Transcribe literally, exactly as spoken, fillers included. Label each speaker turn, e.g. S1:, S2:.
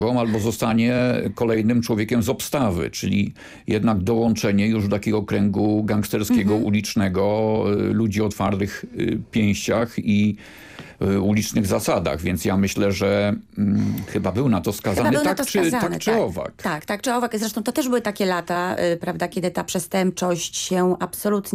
S1: albo zostanie kolejnym człowiekiem z obstawy, czyli jednak dołączenie już do takiego kręgu gangsterskiego, mhm. ulicznego, ludzi o twardych pięściach i ulicznych zasadach, więc ja myślę, że hmm, chyba był na to skazany, tak,
S2: to
S1: czy,
S2: skazany,
S1: tak czy
S2: tak.
S1: owak.
S2: Tak, tak czy owak. Zresztą to też były takie lata, y, prawda, kiedy ta przestępczość się absolutnie